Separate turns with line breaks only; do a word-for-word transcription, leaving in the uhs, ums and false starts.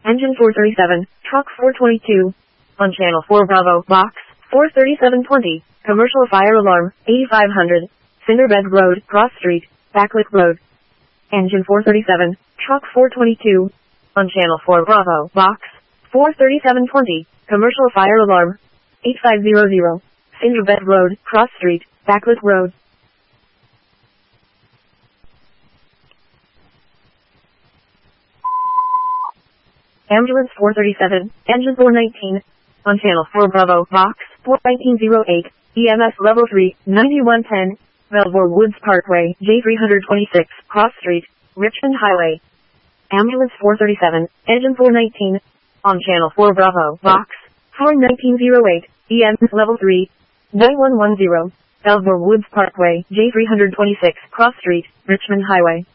Engine four thirty-seven, truck four twenty-two. On channel four Bravo, box, four thirty-seven twenty, commercial fire alarm, eighty-five hundred, Cinderbed Road, Cross Street, Backlick Road. Engine four thirty-seven, truck four twenty-two. On channel four Bravo, box, four thirty-seven twenty, commercial fire alarm, eighty-five hundred, Cinderbed Road, Cross Street, Backlick Road. Ambulance four thirty-seven, engine four nineteen. On channel four Bravo, box, four nineteen oh eight, E M S level three, ninety-one ten, Belvoir Woods Parkway, J three twenty-six, Cross Street, Richmond Highway. Ambulance four thirty-seven, engine four nineteen. On channel four Bravo, box, four nineteen oh eight, E M S level three, ninety-one ten, Belvoir Woods Parkway, J three twenty-six, Cross Street, Richmond Highway.